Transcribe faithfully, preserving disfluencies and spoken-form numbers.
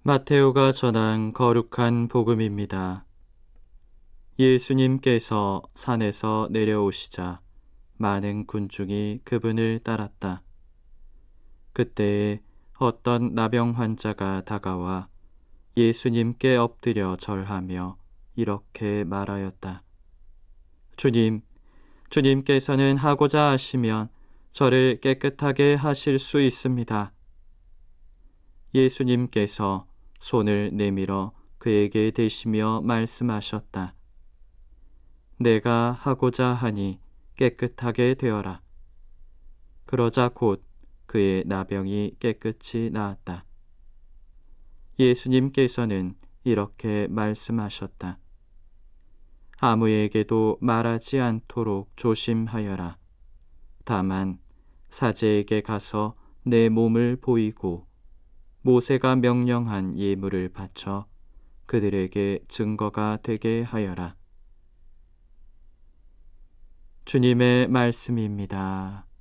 마테오가 전한 거룩한 복음입니다. 예수님께서 산에서 내려오시자 많은 군중이 그분을 따랐다. 그때에 어떤 나병 환자가 다가와 예수님께 엎드려 절하며 이렇게 말하였다. 주님, 주님께서는 하고자 하시면 저를 깨끗하게 하실 수 있습니다. 예수님께서 손을 내밀어 그에게 대시며 말씀하셨다. 내가 하고자 하니 깨끗하게 되어라. 그러자 곧 그의 나병이 깨끗이 나았다. 예수님께서는 이렇게 말씀하셨다. 아무에게도 말하지 않도록 조심하여라. 다만 사제에게 가서 내 몸을 보이고 모세가 명령한 예물을 바쳐 그들에게 증거가 되게 하여라. 주님의 말씀입니다.